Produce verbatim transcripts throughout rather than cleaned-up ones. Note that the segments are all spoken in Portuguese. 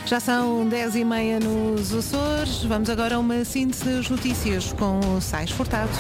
Já são dez e meia nos Açores. Vamos agora a uma síntese das notícias com o Sais Furtado.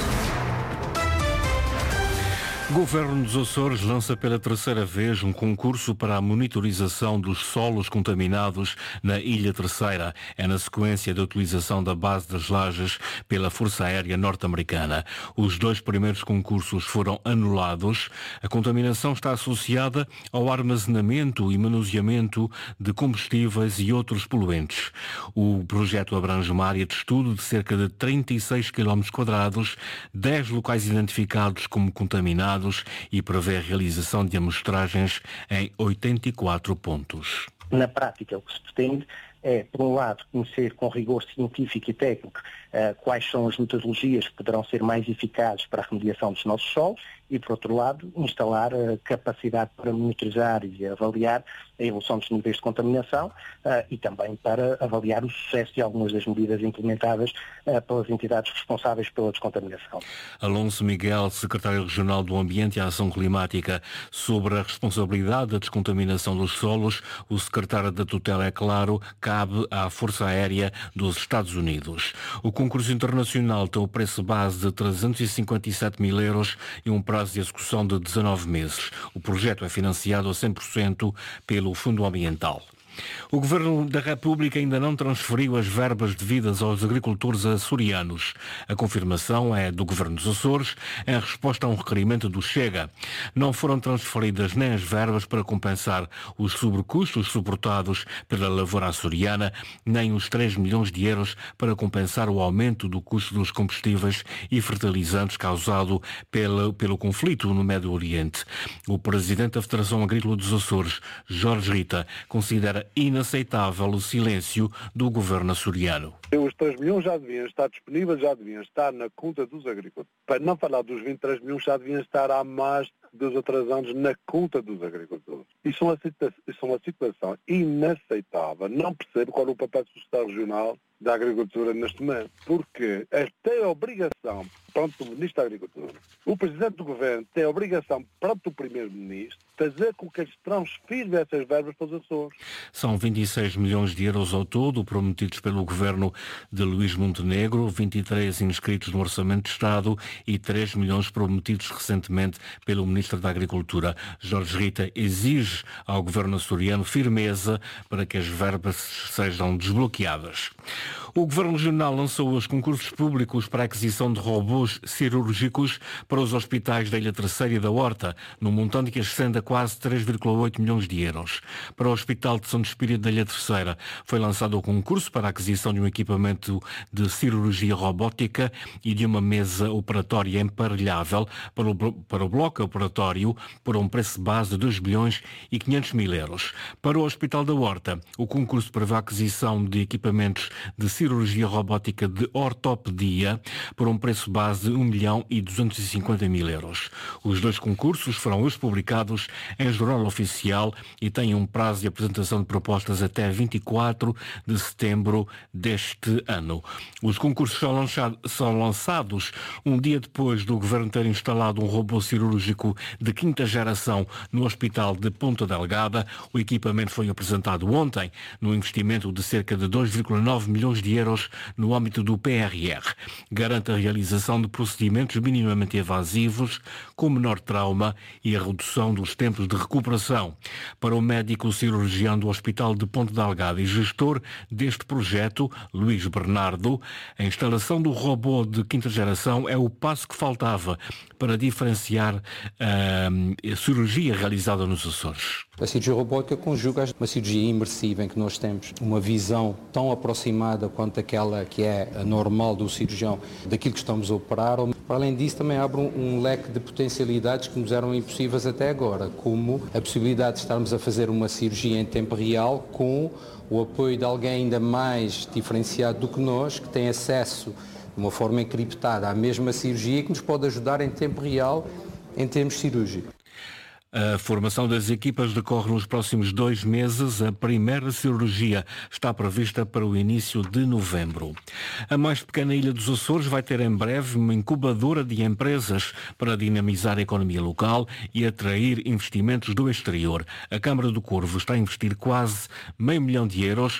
O Governo dos Açores lança pela terceira vez um concurso para a monitorização dos solos contaminados na Ilha Terceira. É na sequência da utilização da base das Lajes pela Força Aérea Norte-Americana. Os dois primeiros concursos foram anulados. A contaminação está associada ao armazenamento e manuseamento de combustíveis e outros poluentes. O projeto abrange uma área de estudo de cerca de trinta e seis quilómetros quadrados, dez locais identificados como contaminados e prevê a realização de amostragens em oitenta e quatro pontos. Na prática, o que se pretende é, por um lado, conhecer com rigor científico e técnico uh, quais são as metodologias que poderão ser mais eficazes para a remediação dos nossos solos e, por outro lado, instalar a capacidade para monitorizar e avaliar a evolução dos níveis de contaminação uh, e também para avaliar o sucesso de algumas das medidas implementadas uh, pelas entidades responsáveis pela descontaminação. Alonso Miguel, secretário regional do Ambiente e Ação Climática, sobre a responsabilidade da descontaminação dos solos, o secretário da tutela, é claro, cabe à Força Aérea dos Estados Unidos. O concurso internacional tem o preço base de trezentos e cinquenta e sete mil euros e um prazo de execução de dezanove meses. O projeto é financiado a cem por cento pelo Fundo Ambiental. O Governo da República ainda não transferiu as verbas devidas aos agricultores açorianos. A confirmação é do Governo dos Açores em resposta a um requerimento do Chega. Não foram transferidas nem as verbas para compensar os sobrecustos suportados pela lavoura açoriana, nem os três milhões de euros para compensar o aumento do custo dos combustíveis e fertilizantes causado pelo, pelo conflito no Médio Oriente. O presidente da Federação Agrícola dos Açores, Jorge Rita, considera inaceitável o silêncio do governo açoriano. Os três milhões já deviam estar disponíveis, já deviam estar na conta dos agricultores. Para não falar dos vinte e três milhões, já deviam estar há mais de dois ou três anos na conta dos agricultores. Isso é uma situação, isso é uma situação inaceitável. Não percebo qual é o papel do Estado Regional da Agricultura neste momento. Porque tem a obrigação, perante o Ministro da Agricultura, o Presidente do Governo tem a obrigação, perante o Primeiro-Ministro, fazer com que eles transfiram essas verbas para os Açores. São vinte e seis milhões de euros ao todo, prometidos pelo Governo de Luís Montenegro, vinte e três inscritos no Orçamento de Estado e três milhões prometidos recentemente pelo Ministro da Agricultura. Jorge Rita exige ao Governo açoriano firmeza para que as verbas sejam desbloqueadas. O Governo Regional lançou os concursos públicos para a aquisição de robôs cirúrgicos para os hospitais da Ilha Terceira e da Horta, num montante que ascende a quase três vírgula oito milhões de euros. Para o Hospital de Santo Espírito da Ilha Terceira foi lançado o concurso para a aquisição de um equipamento de cirurgia robótica e de uma mesa operatória emparelhável para o, para o bloco operatório por um preço base de dois bilhões e quinhentos mil euros. Para o Hospital da Horta, o concurso prevê a aquisição de equipamentos de cirurgia robótica de ortopedia por um preço base de um milhão e duzentos e cinquenta mil euros. Os dois concursos foram hoje publicados em Jornal Oficial e têm um prazo de apresentação de propostas até vinte e quatro de setembro deste ano. Os concursos são, lançado, são lançados um dia depois do Governo ter instalado um robô cirúrgico de quinta geração no Hospital de Ponta Delgada. O equipamento foi apresentado ontem no investimento de cerca de dois vírgula nove milhões de euros no âmbito do P R R. Garante a realização de procedimentos minimamente invasivos, com menor trauma e a redução dos tempos de recuperação. Para o médico cirurgião do Hospital de Ponte Delgado e gestor deste projeto, Luís Bernardo, a instalação do robô de quinta geração é o passo que faltava para diferenciar uh, a cirurgia realizada nos Açores. A cirurgia robótica conjuga uma cirurgia imersiva em que nós temos uma visão tão aproximada quanto aquela que é a normal do cirurgião daquilo que estamos a operar. Para além disso, também abre um, um leque de potencialidades que nos eram impossíveis até agora, como a possibilidade de estarmos a fazer uma cirurgia em tempo real com o apoio de alguém ainda mais diferenciado do que nós, que tem acesso de uma forma encriptada à mesma cirurgia e que nos pode ajudar em tempo real em termos cirúrgicos. A formação das equipas decorre nos próximos dois meses. A primeira cirurgia está prevista para o início de novembro. A mais pequena ilha dos Açores vai ter em breve uma incubadora de empresas para dinamizar a economia local e atrair investimentos do exterior. A Câmara do Corvo está a investir quase meio milhão de euros